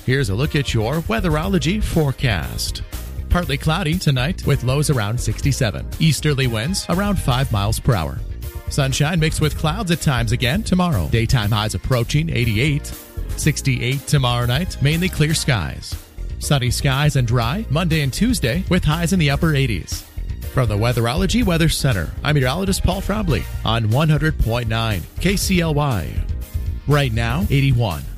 Here's a look at your weatherology forecast. Partly cloudy tonight with lows around 67. Easterly winds around 5 miles per hour. Sunshine mixed with clouds at times again tomorrow. Daytime highs approaching 88. 68 tomorrow night, mainly clear skies. Sunny skies and dry Monday and Tuesday with highs in the upper 80s. From the Weatherology Weather Center, I'm meteorologist Paul Frobley on 100.9 KCLY. Right now, 81.